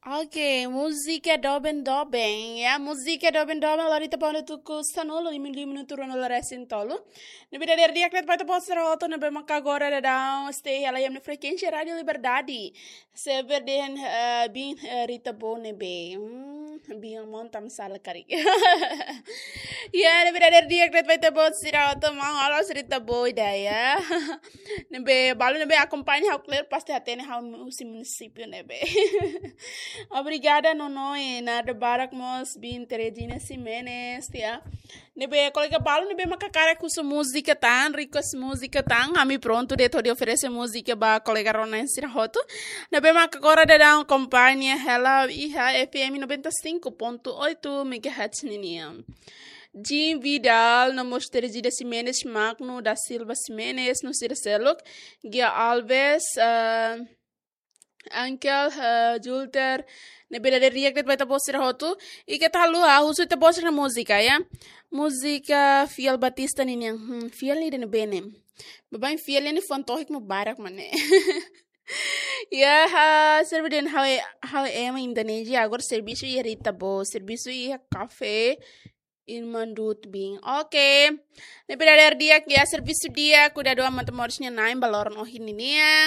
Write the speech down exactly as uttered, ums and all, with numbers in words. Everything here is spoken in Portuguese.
Oke, musika doben-doben, ya. Musika doben-doben, lorita pauna tu kustanolo, limi limi nuturun la resintolo. Nabi dari dia klet pai poster roto nabi maka agora da down stay ela yam na frequência Radio Liberdade. Se verden uh, bin uh, Rita Bone be. Hmm, bin montam sala kari. Ya, nabi dari dia klet pai poster roto mang alas Rita Boy daya. Nabi balu nabi acompanha ao cler paste atene ao município nabi. Obrigada, Nonoe. Nada barak mos bin Teredina Ximenes, tia. Nebe colega Paulo nebe macacara com sua música tan, ricos música tan. A mim pronto de todo oferecer música ba colega Ronan Sirahoto. Nebe macacora de dar uma companhia ela iha F M noventa e cinco ponto oito megahertz ninia. Jim Vidal, no Mosteiro de Ximenes, Magno da Silva Ximenes, no Circeluk, Gia Alves, uh, Angel, uh, Julter, ne bedader riak det baita poster hotu. E que tal a uso te poster na música, ya? Música Fiel Batista ninya. Hmm, Fiel ni den bene. Babai Fiel ni fantohik mo barak mane. Ya, ha, serve den how how em Indonesia agora serviço ia rita bo, serviço ia café in mandut bing. Okay. Ne bedader dia ya serviço dia kuda doa matamorsnya naim balor no hininia.